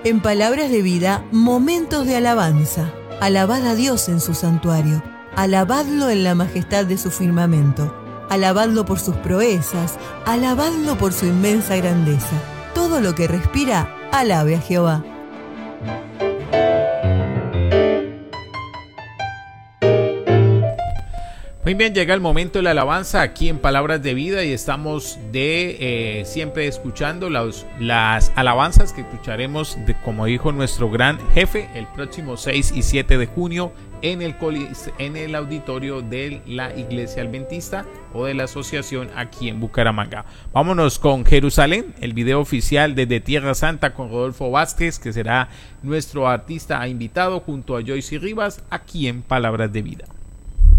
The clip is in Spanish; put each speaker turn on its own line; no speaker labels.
En Palabras de Vida, momentos de alabanza. Alabad a Dios en su santuario. Alabadlo en la majestad de su firmamento. Alabadlo por sus proezas. Alabadlo por su inmensa grandeza. Todo lo que respira, alabe a Jehová.
Muy bien, llega el momento de la alabanza aquí en Palabras de Vida y estamos siempre escuchando las alabanzas que escucharemos, como dijo nuestro gran jefe, el próximo 6 y 7 de junio en el auditorio de la Iglesia Adventista o de la asociación aquí en Bucaramanga. Vámonos con Jerusalén, el video oficial desde Tierra Santa con Rodolfo Vázquez, que será nuestro artista invitado junto a Joyce Rivas aquí en Palabras de Vida.